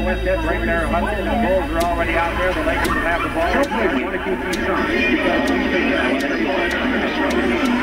with it, bring their hustle. The Bulls are already out there. The Lakers will have the ball. They want to keep these on.